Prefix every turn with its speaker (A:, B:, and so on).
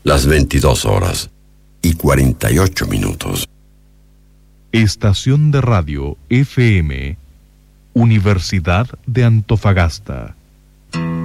A: las 22:48.
B: Estación de Radio FM, Universidad de Antofagasta.